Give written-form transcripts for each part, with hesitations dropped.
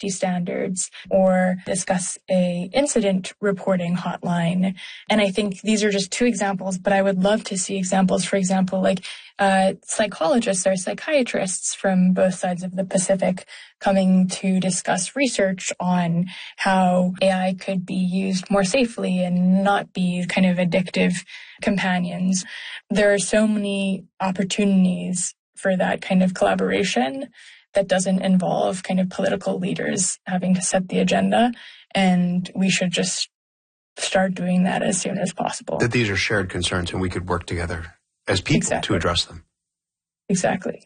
safety standards or discuss a incident reporting hotline. And I think these are just two examples, but I would love to see examples, for example, like psychologists or psychiatrists from both sides of the Pacific coming to discuss research on how AI could be used more safely and not be kind of addictive companions. There are so many opportunities for that kind of collaboration that doesn't involve kind of political leaders having to set the agenda. And we should just start doing that as soon as possible. That these are shared concerns and we could work together as people to address them. Exactly.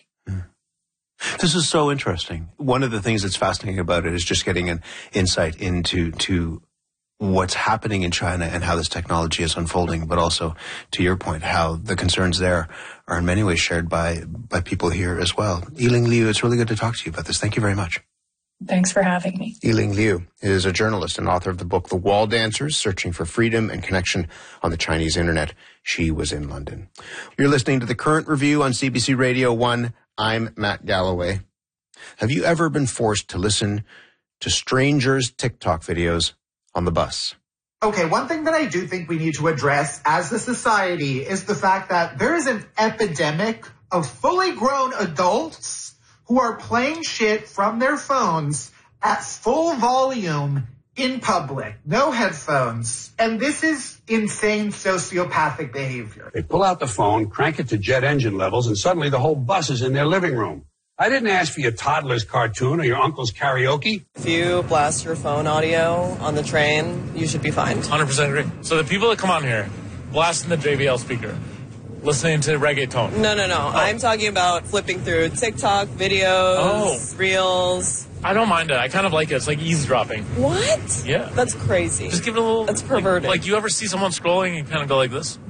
This is so interesting. One of the things that's fascinating about it is just getting an insight into what's happening in China and how this technology is unfolding, but also, to your point, how the concerns there are in many ways shared by people here as well. Yiling Liu, it's really good to talk to you about this. Thank you very much. Thanks for having me. Yiling Liu is a journalist and author of the book The Wall Dancers, Searching for Freedom and Connection on the Chinese Internet. She was in London. You're listening to The Current Review on CBC Radio 1. I'm Matt Galloway. Have you ever been forced to listen to strangers' TikTok videos on the bus? Okay, one thing that I do think we need to address as a society is the fact that there is an epidemic of fully grown adults who are playing shit from their phones at full volume in public, no headphones. And this is insane sociopathic behavior. They pull out the phone, crank it to jet engine levels, and suddenly the whole bus is in their living room. I didn't ask for your toddler's cartoon or your uncle's karaoke. If you blast your phone audio on the train, you should be fined. 100% agree. So the people that come on here, blasting the JBL speaker, listening to reggaeton. No. Oh. I'm talking about flipping through TikTok videos, Reels. I don't mind it. I kind of like it. It's like eavesdropping. What? Yeah. That's crazy. Just give it a little... That's perverted. Like you ever see someone scrolling and kind of go like this?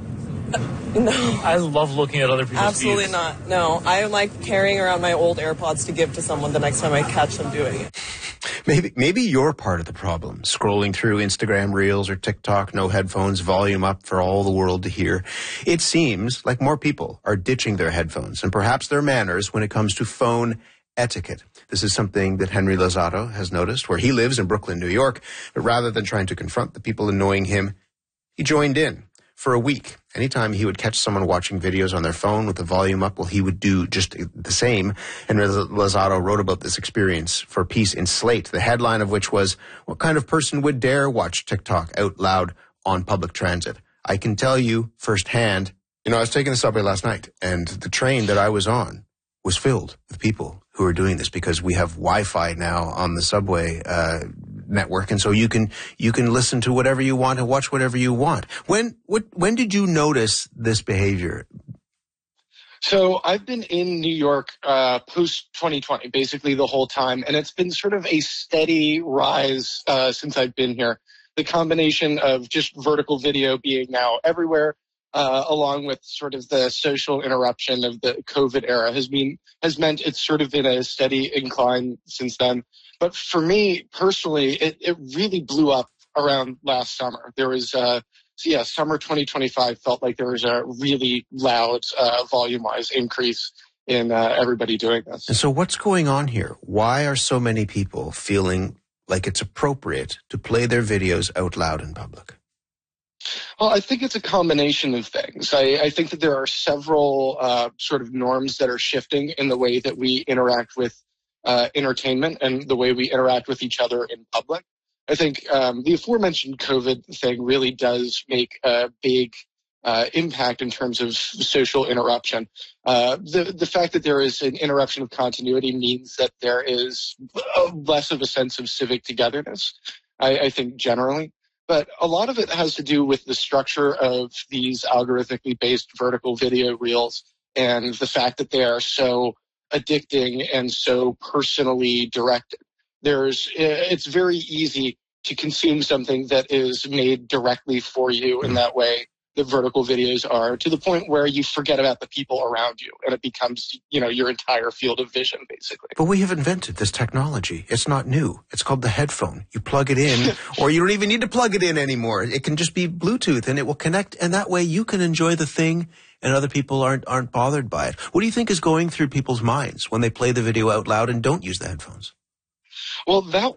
No. I love looking at other people's Absolutely feeds. not. No. I like carrying around my old AirPods to give to someone the next time I catch them doing it. Maybe you're part of the problem. Scrolling through Instagram Reels or TikTok, no headphones, volume up for all the world to hear. It seems like more people are ditching their headphones and perhaps their manners when it comes to phone etiquette. This is something that Henry Lozado has noticed where he lives in Brooklyn, New York. But rather than trying to confront the people annoying him, he joined in. For a week, anytime he would catch someone watching videos on their phone with the volume up, well, he would do just the same. And Lozado wrote about this experience for a piece in Slate, the headline of which was, "What kind of person would dare watch TikTok out loud on public transit?" I can tell you firsthand, I was taking the subway last night, and the train that I was on was filled with people who are doing this because we have Wi-Fi now on the subway network, and so you can listen to whatever you want and watch whatever you want. When did you notice this behavior? So I've been in New York post 2020, basically the whole time, and it's been sort of a steady rise since I've been here. The combination of just vertical video being now everywhere, along with sort of the social interruption of the COVID era has meant it's sort of been a steady incline since then. But for me personally, it really blew up around last summer. There was, summer 2025 felt like there was a really loud, volume-wise increase in everybody doing this. And so what's going on here? Why are so many people feeling like it's appropriate to play their videos out loud in public? Well, I think it's a combination of things. I think that there are several sort of norms that are shifting in the way that we interact with entertainment and the way we interact with each other in public. I think the aforementioned COVID thing really does make a big impact in terms of social interruption. The fact that there is an interruption of continuity means that there is less of a sense of civic togetherness, I think, generally. But a lot of it has to do with the structure of these algorithmically based vertical video reels and the fact that they are so addicting and so personally directed. It's very easy to consume something that is made directly for you in that way that vertical videos are, to the point where you forget about the people around you and it becomes, your entire field of vision, basically. But we have invented this technology. It's not new. It's called the headphone. You plug it in, or you don't even need to plug it in anymore. It can just be Bluetooth and it will connect, and that way you can enjoy the thing and other people aren't bothered by it. What do you think is going through people's minds when they play the video out loud and don't use the headphones? Well, that